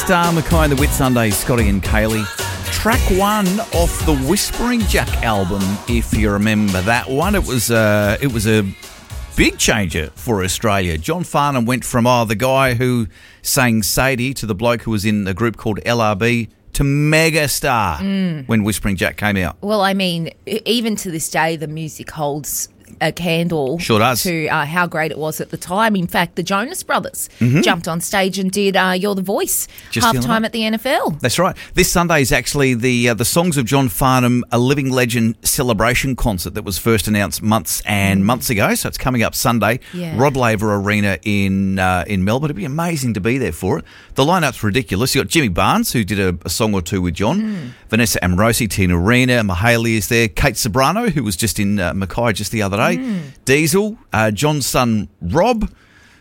Star Mackay and the Whit Sundays, Scotty and Kaylee. Track one off the Whispering Jack album, if you remember that one. It was a big changer for Australia. John Farnham went from the guy who sang Sadie to the bloke who was in a group called LRB to megastar when Whispering Jack came out. Well, I mean, even to this day, the music holds a candle to how great it was at the time. In fact, the Jonas Brothers jumped on stage and did You're the Voice halftime at the NFL. That's right. This Sunday is actually the Songs of John Farnham, a Living Legend celebration concert that was first announced months and months ago. So it's coming up Sunday, Rod Laver Arena in Melbourne. It'd be amazing to be there for it. The lineup's ridiculous. You got Jimmy Barnes, who did a song or two with John, Vanessa Amorosi, Tina Arena, Mahaley is there, Kate Sobrano, who was just in Mackay just the other day. Diesel, John's son Rob. What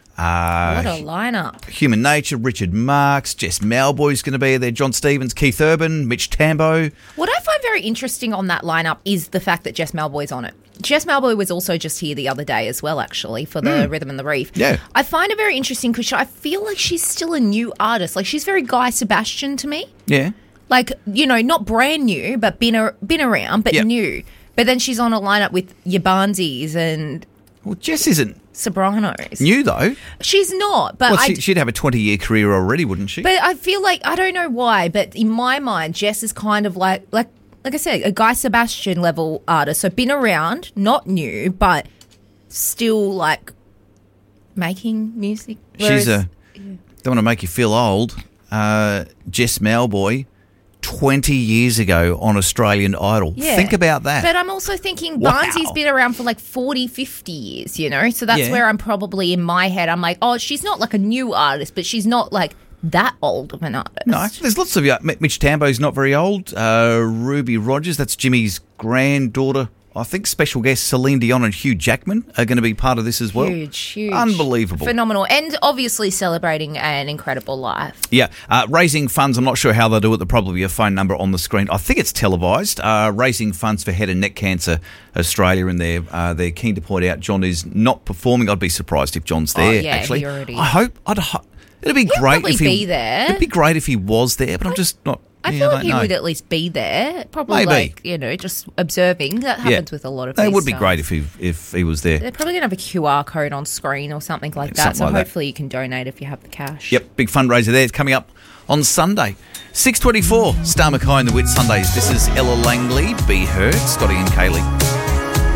a lineup. Human Nature, Richard Marx, Jess Malboy's going to be there, John Stevens, Keith Urban, Mitch Tambo. What I find very interesting on that lineup is the fact that Jess Malboy's on it. Jess Malboy was also just here the other day as well, actually, for the Rhythm and the Reef. Yeah. I find it very interesting because I feel like she's still a new artist. Like, she's very Guy Sebastian to me. Yeah. Like, you know, not brand new, but been around, but new. But then she's on a lineup with your Barnsies and... Well, Jess isn't Sopranos. new, though. She's not, but... Well, she'd have a 20-year career already, wouldn't she? But I feel like, I don't know why, but in my mind, Jess is kind of like I said, a Guy Sebastian level artist. So been around, not new, but still, like, making music. She's don't want to make you feel old. Jess Malboy... 20 years ago on Australian Idol. Yeah. Think about that. But I'm also thinking Barnsley's been around for like 40, 50 years, you know? So that's where I'm probably in my head. I'm like, oh, she's not like a new artist, but she's not like that old of an artist. No, there's lots of... Mitch Tambo's not very old. Ruby Rogers, that's Jimmy's granddaughter. I think special guests Celine Dion and Hugh Jackman are going to be part of this as well. Huge. Unbelievable. Phenomenal. And obviously celebrating an incredible life. Yeah. Raising funds, I'm not sure how they'll do it. There'll probably be a phone number on the screen. I think it's televised. Raising funds for Head and Neck Cancer Australia, and they're keen to point out John is not performing. I'd be surprised if John's there, actually. It'd be great if he... be there. It'd be great if he was there, but I'm just not... I feel like he would at least be there. Probably, maybe. just observing. That happens with a lot of these. It would be great if he was there. They're probably going to have a QR code on screen or something like that. So hopefully you can donate if you have the cash. Yep, big fundraiser there. It's coming up on Sunday. 6:24, Star Mackay and the Whit Sundays. This is Ella Langley. Be Heard, Scotty and Kaylee.